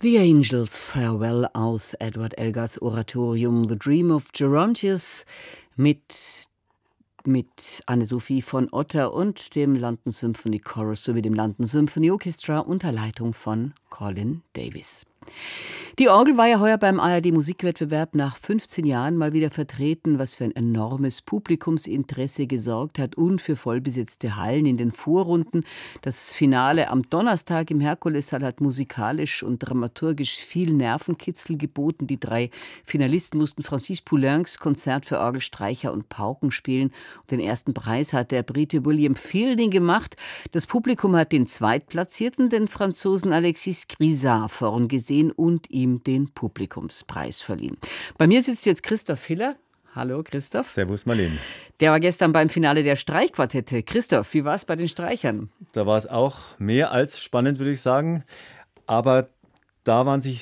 The Angels Farewell aus Edward Elgars Oratorium The Dream of Gerontius mit Anne-Sophie von Otter und dem London Symphony Chorus sowie dem London Symphony Orchestra unter Leitung von Colin Davis. Die Orgel war ja heuer beim ARD-Musikwettbewerb nach 15 Jahren mal wieder vertreten, was für ein enormes Publikumsinteresse gesorgt hat und für vollbesetzte Hallen in den Vorrunden. Das Finale am Donnerstag im Herkulessaal hat musikalisch und dramaturgisch viel Nervenkitzel geboten. Die 3 Finalisten mussten Francis Poulencs Konzert für Orgel, Streicher und Pauken spielen. Und den ersten Preis hat der Brite William Fielding gemacht. Das Publikum hat den Zweitplatzierten, den Franzosen Alexis Grisard, vorn gesehen und ihm den Publikumspreis verliehen. Bei mir sitzt jetzt Christoph Hiller. Hallo Christoph. Servus Marlene. Der war gestern beim Finale der Streichquartette. Christoph, wie war es bei den Streichern? Da war es auch mehr als spannend, würde ich sagen. Aber da waren sich